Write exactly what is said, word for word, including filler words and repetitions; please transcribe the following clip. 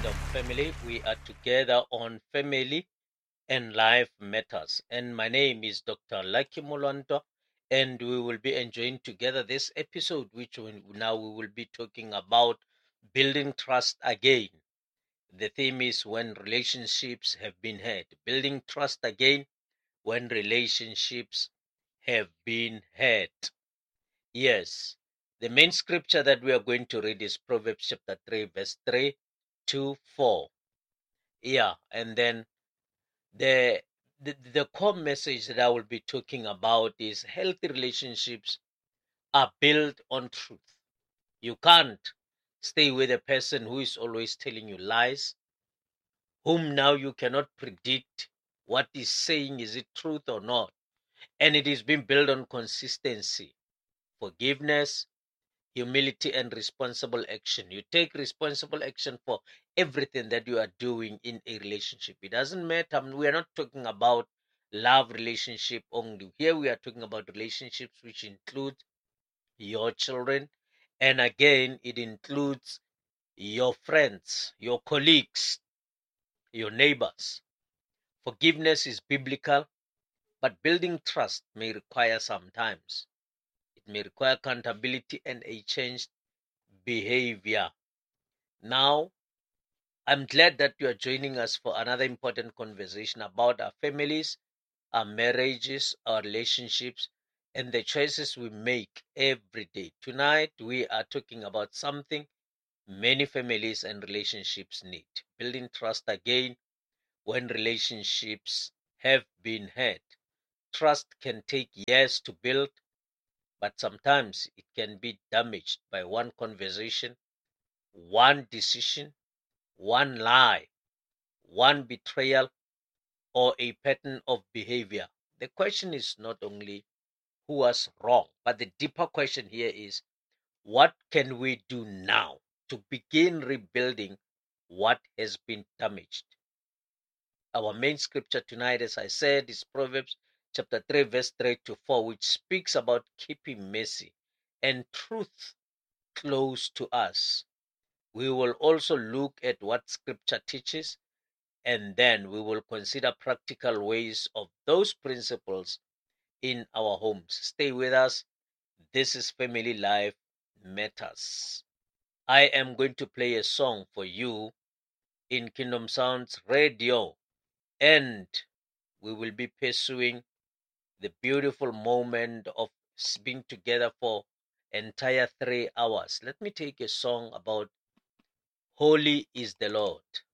Kingdom Family. We are together on Family and Life Matters. And my name is Doctor Lucky Molonto, and we will be enjoying together this episode, which we, now we will be talking about building trust again. The theme is when relationships have been hurt. Building trust again when relationships have been hurt. Yes. The main scripture that we are going to read is Proverbs chapter three, verse three to four. Yeah. And then the, the the core message that I will be talking about is healthy relationships are built on truth. You can't stay with a person who is always telling you lies, whom now you cannot predict what he's saying, is it truth or not. And it is being built on consistency, forgiveness, humility, and responsible action. You take responsible action for everything that you are doing in a relationship. It doesn't matter. I mean, we are not talking about love relationship only. Here we are talking about relationships which include your children. And again, it includes your friends, your colleagues, your neighbors. Forgiveness is biblical, but building trust may require sometimes. It may require accountability and a changed behavior. Now, I'm glad that you are joining us for another important conversation about our families, our marriages, our relationships, and the choices we make every day. Tonight, we are talking about something many families and relationships need: building trust again when relationships have been hurt. Trust can take years to build, but sometimes it can be damaged by one conversation, one decision, one lie, one betrayal, or a pattern of behavior. The question is not only who was wrong, but the deeper question here is, what can we do now to begin rebuilding what has been damaged? Our main scripture tonight, as I said, is Proverbs chapter three, verse three to four, which speaks about keeping mercy and truth close to us. We will also look at what scripture teaches, and then we will consider practical ways of those principles in our homes. Stay with us. This is Family Life Matters. I am going to play a song for you in Kingdom Sounds Radio, and we will be pursuing the beautiful moment of being together for entire three hours. Let me take a song about Holy is the Lord.